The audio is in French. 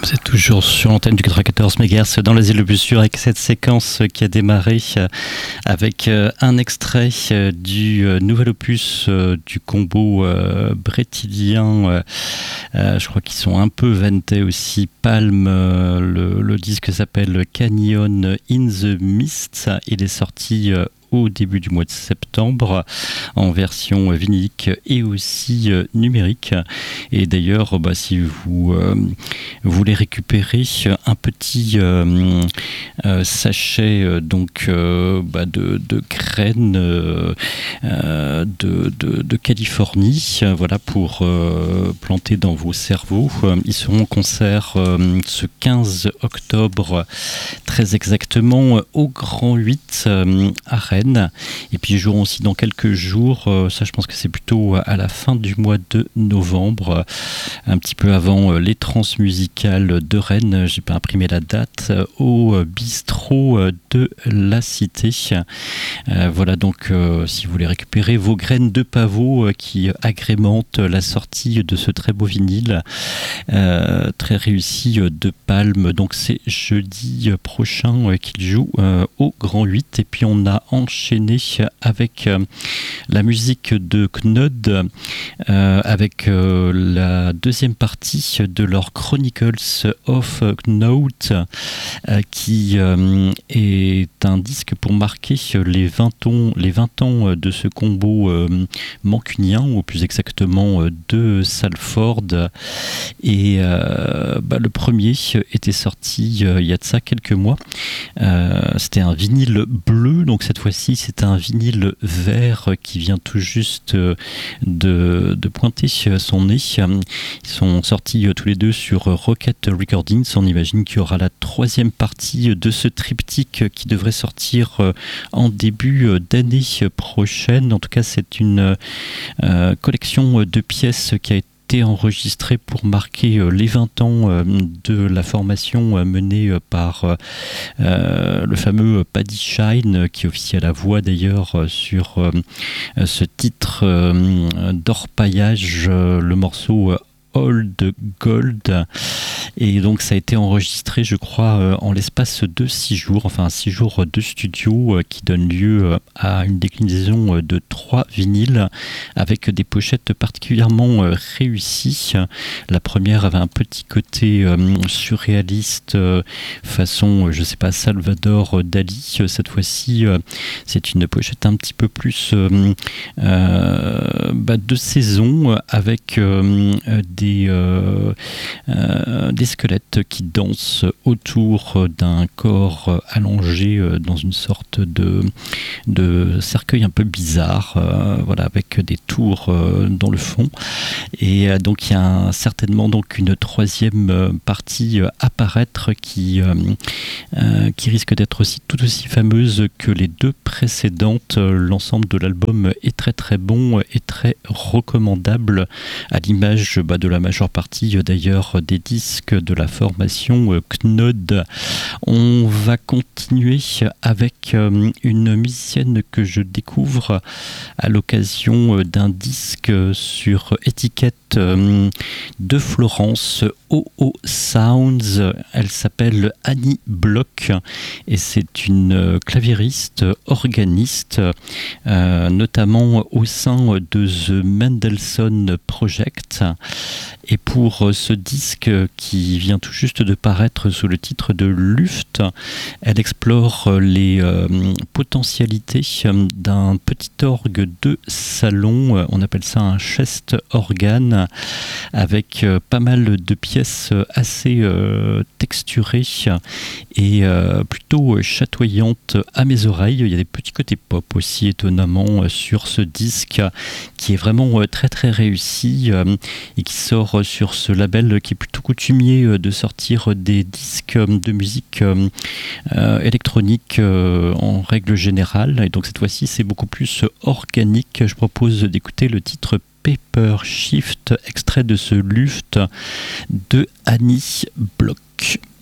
C'est toujours sur l'antenne du 94 MHz dans les îles de Bussure avec cette séquence qui a démarré avec un extrait du nouvel opus du combo brétilien. Je crois qu'ils sont un peu vantés aussi. Palm, le disque s'appelle Canyon in the Mist. Il est sorti au début du mois de septembre en version vinylique et aussi numérique. Et d'ailleurs, si vous voulez récupérer un petit sachet de graines de Californie, voilà, pour planter dans vos cerveaux. Ils seront en concert ce 15 octobre, très exactement, au Grand 8 à Rennes. Et puis ils joueront aussi dans quelques jours, ça je pense que c'est plutôt à la fin du mois de novembre, un petit peu avant les transmusicales de Rennes. J'ai pas imprimé la date, au bistrot de la Cité. Voilà, donc si vous voulez récupérer vos graines de pavot qui agrémentent la sortie de ce très beau vinyle très réussi de Palm. Donc c'est jeudi prochain qu'il joue au Grand 8. Et puis on a enchaîné avec la musique de Knud, avec la deuxième partie de leur Chronicles of Knud, qui est un disque pour marquer les 20 ans de ce combo mancunien, ou plus exactement de Salford. Et le premier était sorti il y a de ça quelques mois. C'était un vinyle bleu, donc cette fois-ci c'est un vinyle vert qui vient tout juste de pointer son nez. Ils sont sortis tous les deux sur Rocket Recordings. On imagine qu'il y aura la troisième partie de ce triptyque qui devrait sortir en début d'année prochaine. En tout cas, c'est une collection de pièces qui a été enregistré pour marquer les 20 ans de la formation menée par le fameux Paddy Shine, qui officie à la voix d'ailleurs sur ce titre d'orpaillage, le morceau Old Gold. Et donc ça a été enregistré, je crois, en l'espace de 6 jours, enfin 6 jours de studio qui donne lieu à une déclinaison de 3 vinyles avec des pochettes particulièrement réussies. La première avait un petit côté surréaliste, façon, je sais pas, Salvador Dali. Cette fois-ci, c'est une pochette un petit peu plus de saison, avec des squelettes qui dansent autour d'un corps allongé dans une sorte de cercueil un peu bizarre, voilà, avec des tours dans le fond. Et donc il y a certainement donc une troisième partie à apparaître qui risque d'être aussi tout aussi fameuse que les deux précédentes. L'ensemble de l'album est très très bon et très recommandable, à l'image de la majeure partie d'ailleurs des disques de la formation Knud. On va continuer avec une musicienne que je découvre à l'occasion d'un disque sur étiquette de Florence, OO Sounds. Elle s'appelle Annie Bloch et c'est une claviériste organiste, notamment au sein de The Mendelssohn Project. Et pour ce disque qui vient tout juste de paraître sous le titre de Luft, elle explore les potentialités d'un petit orgue de salon. On appelle ça un chest organ, avec pas mal de pièces assez texturées et plutôt chatoyantes à mes oreilles. Il y a des petits côtés pop aussi, étonnamment, sur ce disque qui est vraiment très très réussi et qui sort sur ce label qui est plutôt coutumier de sortir des disques de musique électronique en règle générale. Et donc cette fois-ci c'est beaucoup plus organique. Je propose d'écouter le titre Paper Shift, extrait de ce Luft de Annie Bloch.